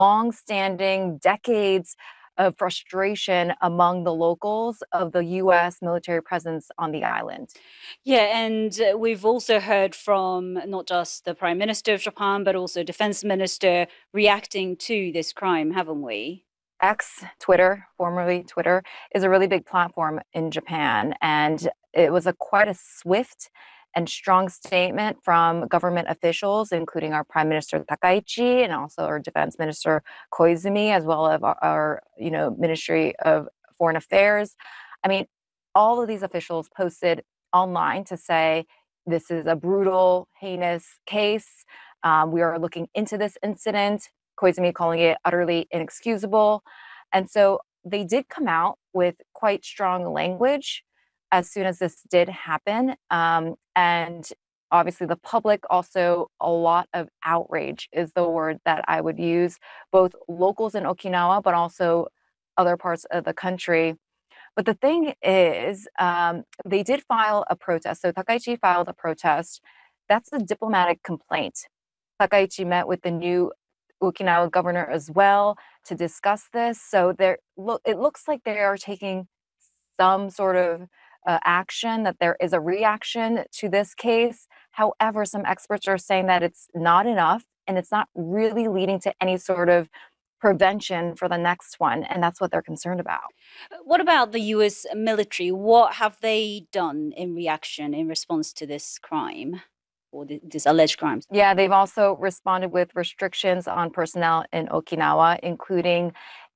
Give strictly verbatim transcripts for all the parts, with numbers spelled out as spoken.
long-standing decades of frustration among the locals of the U S military presence on the island. Yeah, and uh, we've also heard from not just the Prime Minister of Japan, but also Defense Minister reacting to this crime, haven't we? X, Twitter, formerly Twitter, is a really big platform in Japan, and it was a quite a swift and strong statement from government officials, including our Prime Minister Takaichi and also our Defense Minister Koizumi, as well as our, our you know Ministry of Foreign Affairs. I mean, all of these officials posted online to say this is a brutal, heinous case. Um, we are looking into this incident. Koizumi calling it utterly inexcusable. And so they did come out with quite strong language as soon as this did happen. Um, and obviously, the public also, a lot of outrage is the word that I would use, both locals in Okinawa, but also other parts of the country. But the thing is, um, they did file a protest. So Takaichi filed a protest. That's a diplomatic complaint. Takaichi met with the new Okinawa governor as well to discuss this. So there, look, it looks like they are taking some sort of uh, action, that there is a reaction to this case. However, some experts are saying that it's not enough and it's not really leading to any sort of prevention for the next one. And that's what they're concerned about. What about the U S military? What have they done in reaction, in response to this crime or th this alleged crimes? Yeah, they've also responded with restrictions on personnel in Okinawa, including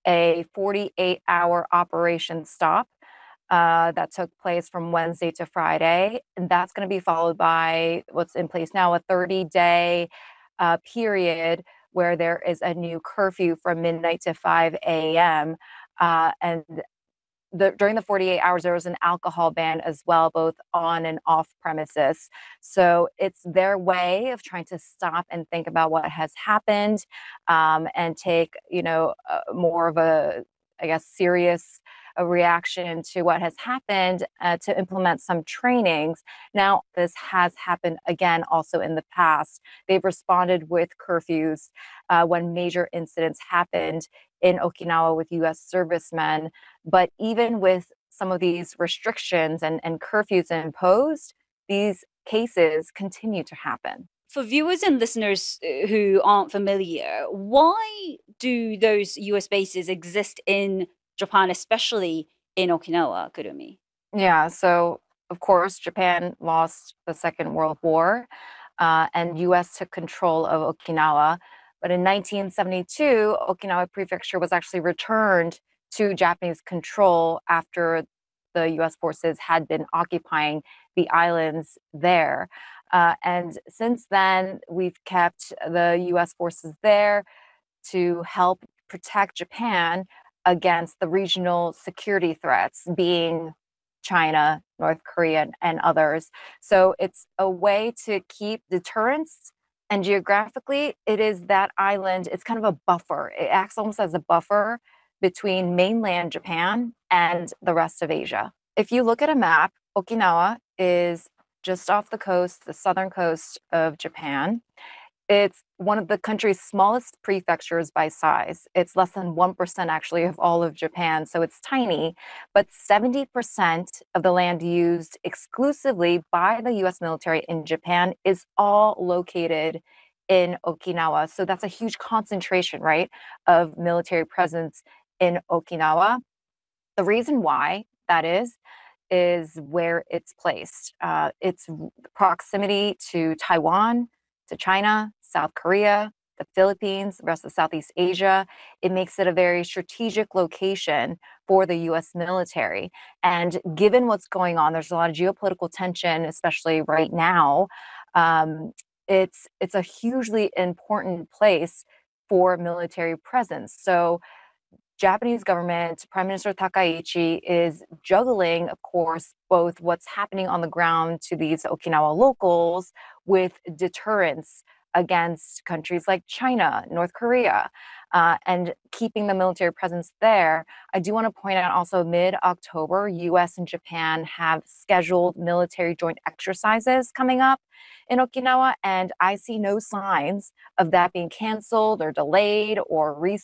a forty-eight hour operation stop uh, that took place from Wednesday to Friday. And that's going to be followed by what's in place now, a thirty day uh, period where there is a new curfew from midnight to five a m. Uh, and the, during the forty-eight hours, there was an alcohol ban as well, both on and off premises. So it's their way of trying to stop and think about what has happened, um, and take, you know, uh, more of a, I guess, serious a reaction to what has happened, uh, to implement some trainings. Now, this has happened again also in the past. They've responded with curfews uh, when major incidents happened in Okinawa with U S servicemen. But even with some of these restrictions and, and curfews imposed, these cases continue to happen. For viewers and listeners uh, who aren't familiar, why do those U S bases exist in Japan, especially in Okinawa, Kurumi? Yeah, so of course, Japan lost the Second World War, uh, and U S took control of Okinawa. But in nineteen seventy-two, Okinawa Prefecture was actually returned to Japanese control after the U S forces had been occupying the islands there. Uh, and since then, we've kept the U S forces there to help protect Japan against the regional security threats, being China, North Korea, and others. So it's a way to keep deterrence. And geographically, it is that island, it's kind of a buffer. It acts almost as a buffer between mainland Japan and the rest of Asia. If you look at a map, Okinawa is just off the coast, the southern coast of Japan. It's one of the country's smallest prefectures by size. It's less than one percent actually of all of Japan, so it's tiny, but seventy percent of the land used exclusively by the U S military in Japan is all located in Okinawa. So that's a huge concentration, right, of military presence in Okinawa. The reason why that is, is where it's placed. Uh, its proximity to Taiwan, to China, South Korea, the Philippines, the rest of Southeast Asia. It makes it a very strategic location for the U S military. And given what's going on, there's a lot of geopolitical tension, especially right now. Um, it's it's a hugely important place for military presence. So Japanese government, Prime Minister Takaichi is juggling, of course, both what's happening on the ground to these Okinawa locals with deterrence against countries like China, North Korea, uh, and keeping the military presence there. I do want to point out also mid-October, U S and Japan have scheduled military joint exercises coming up in Okinawa, and I see no signs of that being canceled or delayed or rescheduled.